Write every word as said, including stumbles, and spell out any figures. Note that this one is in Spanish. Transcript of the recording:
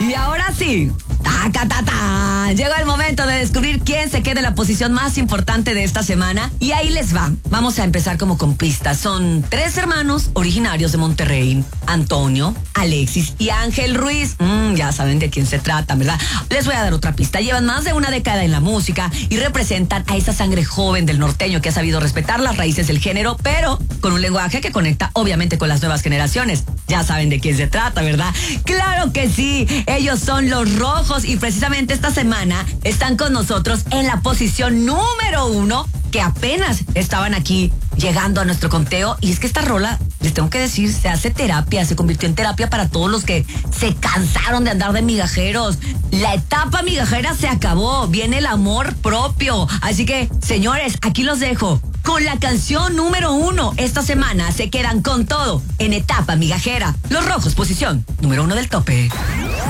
Y ahora sí, taca, ta, ta. Llegó el momento de descubrir quién se queda en la posición más importante de esta semana. Y ahí les va. Vamos a empezar como con pistas. Son tres hermanos originarios de Monterrey: Antonio, Alexis y Ángel Ruiz. Mm, ya saben de quién se trata, ¿verdad? Les voy a dar otra pista. Llevan más de una década en la música y representan a esa sangre joven del norteño que ha sabido respetar las raíces del género, pero con un lenguaje que conecta obviamente con las nuevas generaciones. Ya saben de quién se trata, ¿verdad? ¡Claro que sí! Ellos son Los Rojos y precisamente esta semana están con nosotros en la posición número uno, que apenas estaban aquí llegando a nuestro conteo. Y es que esta rola, les tengo que decir, se hace terapia, se convirtió en terapia para todos los que se cansaron de andar de migajeros. La etapa migajera se acabó, viene el amor propio. Así que, señores, aquí los dejo con la canción número uno. Esta semana se quedan con todo en etapa migajera. Los Rojos, posición número uno del tope.